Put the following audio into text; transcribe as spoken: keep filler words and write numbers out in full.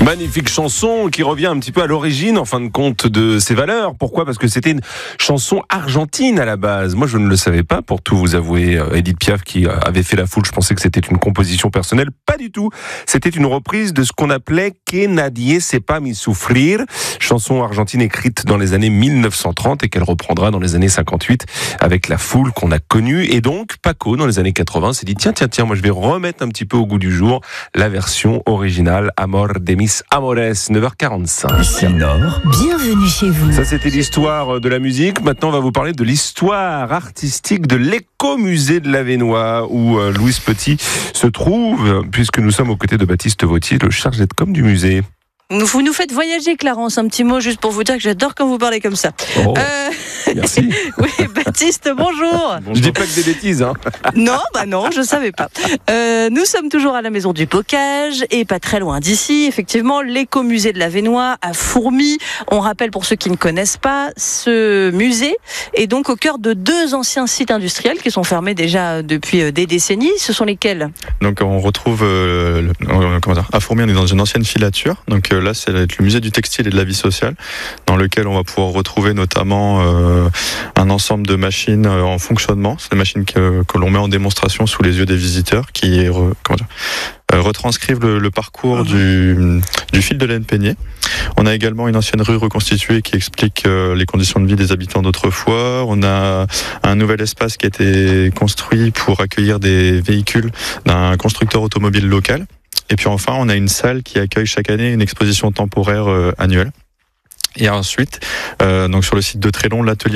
Magnifique chanson qui revient un petit peu à l'origine, en fin de compte, de ses valeurs. Pourquoi ? Parce que c'était une chanson argentine à la base. Moi, je ne le savais pas, pour tout vous avouer. Edith Piaf qui avait fait la foule, je pensais que c'était une composition personnelle. Pas du tout. C'était une reprise de ce qu'on appelait « Que nadie sepa mi sufrir », chanson argentine écrite dans les années mille neuf cent trente et qu'elle reprendra dans les années cinquante-huit avec la foule qu'on a connue. Et donc, Paco, dans les années quatre-vingts, s'est dit « Tiens, tiens, tiens, moi je vais remettre un petit peu au goût du jour la version originale Amor de mis Amores », neuf heures quarante-cinq. Ici Nord, bienvenue chez vous. Ça, c'était l'histoire de la musique. Maintenant, on va vous parler de l'histoire artistique de l'écomusée de l'Avesnois, où euh, Louise Petit se trouve, puisque nous sommes aux côtés de Baptiste Vautier, le chargé de com du musée. Vous nous faites voyager, Clarence. Un petit mot juste pour vous dire que j'adore quand vous parlez comme ça. Oh, euh... merci. Oui, Baptiste, bonjour. Je dis pas que des bêtises, hein. Non, bah non, je savais pas. Euh, nous sommes toujours à la Maison du Bocage et pas très loin d'ici. Effectivement, l'écomusée de l'Avesnois à Fourmies. On rappelle pour ceux qui ne connaissent pas, ce musée est donc au cœur de deux anciens sites industriels qui sont fermés déjà depuis des décennies. Ce sont lesquels ? Donc on retrouve euh, le, euh, comment dire, à Fourmies, on est dans une ancienne filature. Donc euh, là, c'est le musée du textile et de la vie sociale, dans lequel on va pouvoir retrouver notamment euh, un ensemble de machines euh, en fonctionnement. C'est des machines que, que l'on met en démonstration sous les yeux des visiteurs, qui re, comment dire, euh, retranscrivent le, le parcours du, du fil de laine peignée. On a également une ancienne rue reconstituée qui explique euh, les conditions de vie des habitants d'autrefois. On a un nouvel espace qui a été construit pour accueillir des véhicules d'un constructeur automobile local. Et puis enfin, on a une salle qui accueille chaque année une exposition temporaire euh, annuelle. Et ensuite, euh, donc sur le site de Trélon, l'atelier